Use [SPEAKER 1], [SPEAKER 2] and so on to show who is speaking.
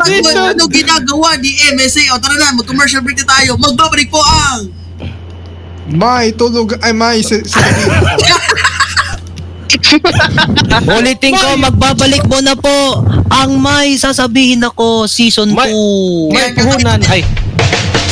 [SPEAKER 1] Ano ginagawa ni MSA? O tara na, mag-commercial break na tayo. Magbabalik po ang
[SPEAKER 2] May tulog ay may
[SPEAKER 3] Ulitin ko, magbabalik mo na po ang May Sasabihin Ako Season 2.
[SPEAKER 4] May puhunan. Ay,